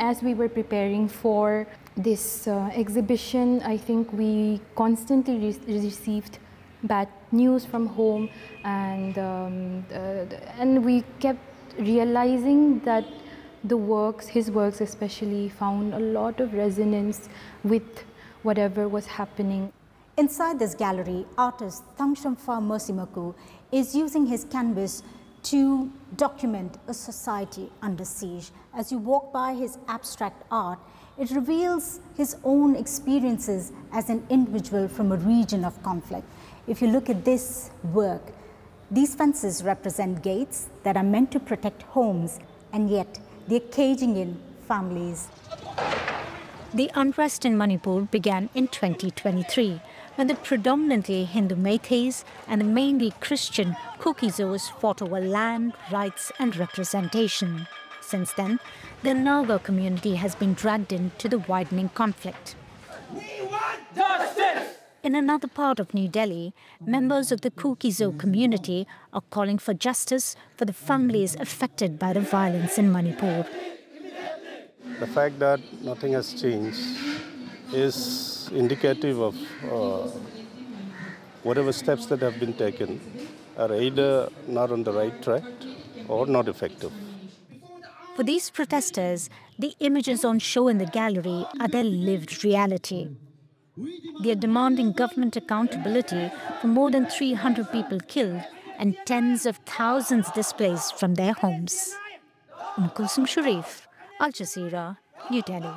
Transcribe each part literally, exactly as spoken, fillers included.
as we were preparing for this uh, exhibition, I think we constantly re received bad news from home, and um, uh, and we kept realizing that the works, his works especially, found a lot of resonance with whatever was happening. Inside this gallery, artist Thangshamfa Mercimaku is using his canvas to document a society under siege. As you walk by his abstract art, it reveals his own experiences as an individual from a region of conflict. If you look at this work, these fences represent gates that are meant to protect homes, and yet they're caging in families. The unrest in Manipur began in twenty twenty-three, when the predominantly Hindu Meiteis and the mainly Christian Kukizos fought over land, rights and representation. Since then, the Naga community has been dragged into the widening conflict. We want justice! In another part of New Delhi, members of the Kuki-Zo community are calling for justice for the families affected by the violence in Manipur. The fact that nothing has changed is indicative of uh, whatever steps that have been taken are either not on the right track or not effective. For these protesters, the images on show in the gallery are their lived reality. They are demanding government accountability for more than three hundred people killed and tens of thousands displaced from their homes. Umm Kulsum Sharif, Al Jazeera, New Delhi.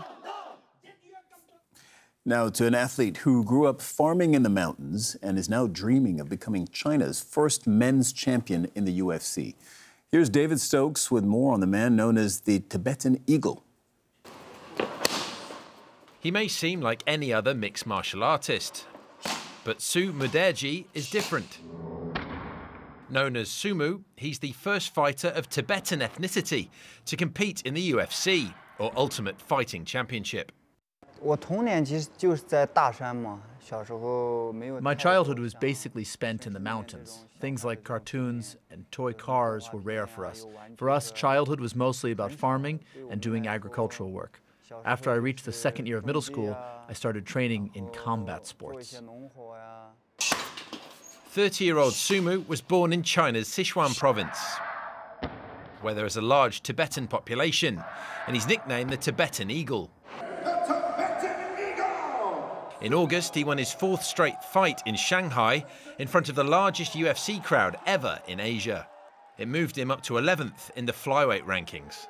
Now to an athlete who grew up farming in the mountains and is now dreaming of becoming China's first men's champion in the U F C. Here's David Stokes with more on the man known as the Tibetan Eagle. He may seem like any other mixed martial artist, but Su Mudaerji is different. Known as Sumu, he's the first fighter of Tibetan ethnicity to compete in the U F C, or Ultimate Fighting Championship. My childhood was basically spent in the mountains. Things like cartoons and toy cars were rare for us. For us, childhood was mostly about farming and doing agricultural work. After I reached the second year of middle school, I started training in combat sports. thirty-year-old Sumu was born in China's Sichuan province, where there is a large Tibetan population, and he's nicknamed the Tibetan Eagle. In August, he won his fourth straight fight in Shanghai in front of the largest U F C crowd ever in Asia. It moved him up to eleventh in the flyweight rankings.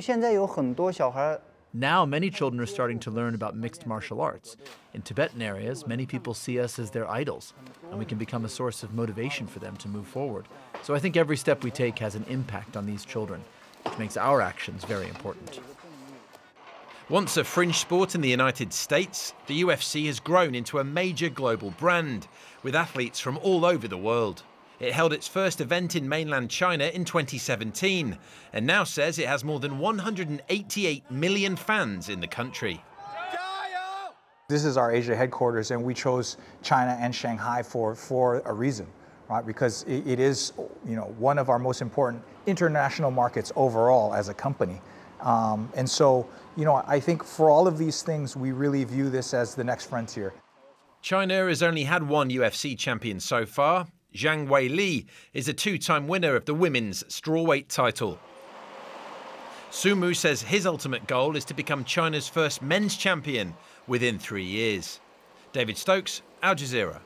Now, many children are starting to learn about mixed martial arts. In Tibetan areas, many people see us as their idols, and we can become a source of motivation for them to move forward. So I think every step we take has an impact on these children, which makes our actions very important. Once a fringe sport in the United States, the U F C has grown into a major global brand, with athletes from all over the world. It held its first event in mainland China in twenty seventeen, and now says it has more than one hundred eighty-eight million fans in the country. This is our Asia headquarters, and we chose China and Shanghai for, for a reason, right? Because it, it is, you know, one of our most important international markets overall as a company. Um, and so, you know, I think for all of these things, we really view this as the next frontier. China has only had one U F C champion so far. Zhang Weili is a two-time winner of the women's strawweight title. Sumu says his ultimate goal is to become China's first men's champion within three years. David Stokes, Al Jazeera.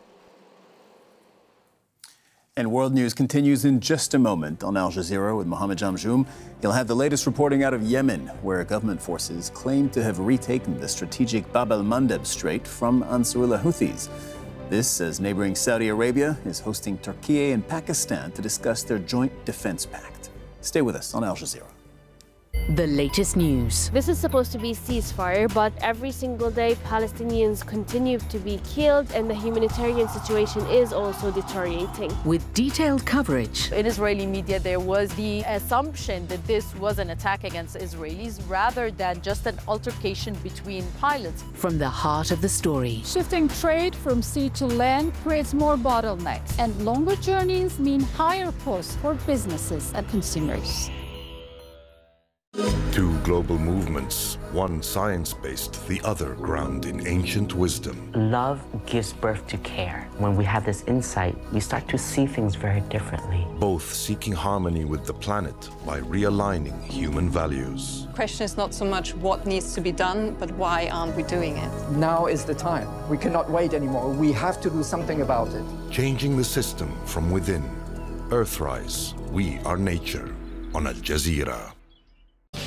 And World News continues in just a moment on Al Jazeera with Mohammed Jamjoom. He'll have the latest reporting out of Yemen, where government forces claim to have retaken the strategic Bab el-Mandeb Strait from Ansarullah Houthis. This as neighboring Saudi Arabia is hosting Turkey and Pakistan to discuss their joint defense pact. Stay with us on Al Jazeera. The latest news. This is supposed to be ceasefire, but every single day Palestinians continue to be killed and the humanitarian situation is also deteriorating. With detailed coverage. In Israeli media, there was the assumption that this was an attack against Israelis rather than just an altercation between pilots. From the heart of the story. Shifting trade from sea to land creates more bottlenecks, and longer journeys mean higher costs for businesses and consumers. Two global movements, one science-based, the other ground in ancient wisdom. Love gives birth to care. When we have this insight, we start to see things very differently. Both seeking harmony with the planet by realigning human values. The question is not so much what needs to be done, but why aren't we doing it? Now is the time. We cannot wait anymore. We have to do something about it. Changing the system from within. Earthrise, we are nature, on Al Jazeera.